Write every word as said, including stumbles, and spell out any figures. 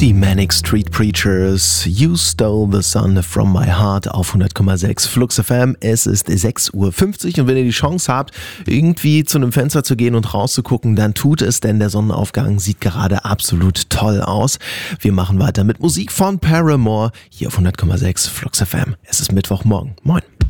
Die Manic Street Preachers, You Stole the Sun from My Heart auf hundert Komma sechs Flux F M. Es ist sechs Uhr fünfzig und wenn ihr die Chance habt, irgendwie zu einem Fenster zu gehen und rauszugucken, dann tut es, denn der Sonnenaufgang sieht gerade absolut toll aus. Wir machen weiter mit Musik von Paramore hier auf hundert Komma sechs Flux F M. Es ist Mittwochmorgen. Moin.